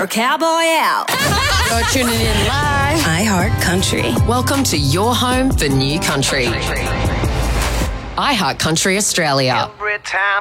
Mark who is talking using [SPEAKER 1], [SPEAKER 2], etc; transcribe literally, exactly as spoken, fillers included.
[SPEAKER 1] or cowboy out.
[SPEAKER 2] You're tuning in live.
[SPEAKER 1] iHeart Country.
[SPEAKER 2] Welcome to your home for new country. iHeart Country Australia.
[SPEAKER 3] Every time